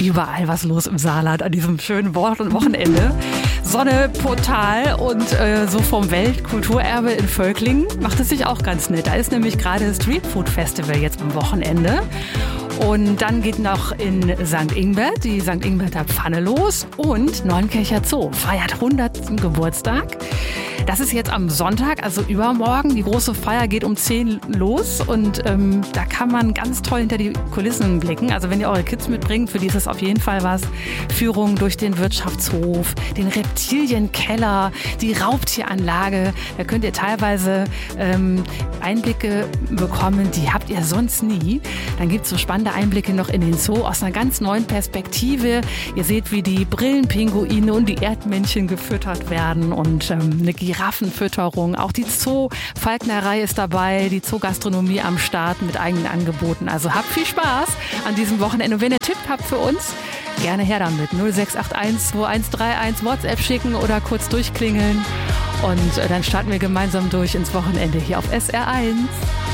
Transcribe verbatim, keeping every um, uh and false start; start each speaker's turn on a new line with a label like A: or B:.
A: Überall was los im Saarland an diesem schönen Wochenende. Sonne total und äh, so vom Weltkulturerbe in Völklingen macht es sich auch ganz nett. Da ist nämlich gerade das Streetfood Festival jetzt am Wochenende. Und dann geht noch in Sankt Ingbert die Sankt Ingberter Pfanne los und Neunkircher Zoo feiert hundertsten Geburtstag. Das ist jetzt am Sonntag, also übermorgen. Die große Feier geht um zehn los und ähm, da kann man ganz toll hinter die Kulissen blicken. Also wenn ihr eure Kids mitbringt, für die ist es auf jeden Fall was. Führung durch den Wirtschaftshof, den Reptilienkeller, die Raubtieranlage. Da könnt ihr teilweise ähm, Einblicke bekommen, die habt ihr sonst nie. Dann gibt es so spannende Einblicke noch in den Zoo aus einer ganz neuen Perspektive. Ihr seht, wie die Brillenpinguine und die Erdmännchen gefüttert werden und ähm, eine Giraffenfütterung. Auch die Zoo-Falknerei ist dabei, die Zoogastronomie am Start mit eigenen Angeboten. Also habt viel Spaß an diesem Wochenende. Und wenn ihr Tipp habt für uns, gerne her damit. null sechs acht eins zwei eins drei eins WhatsApp schicken oder kurz durchklingeln. Und äh, dann starten wir gemeinsam durch ins Wochenende hier auf S R eins.